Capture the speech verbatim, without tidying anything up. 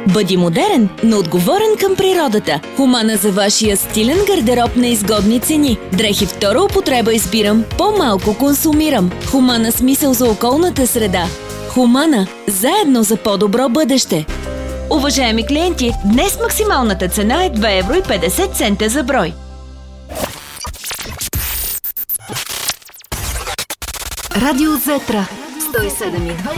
Бъди модерен, но отговорен към природата. Хумана за вашия стилен гардероб на изгодни цени. Дрехи втора употреба избирам, по-малко консумирам. Хумана с мисъл за околната среда. Хумана – заедно за по-добро бъдеще. Уважаеми клиенти, днес максималната цена е две евро и петдесет цента за брой. Радио Зетра сто и седем и два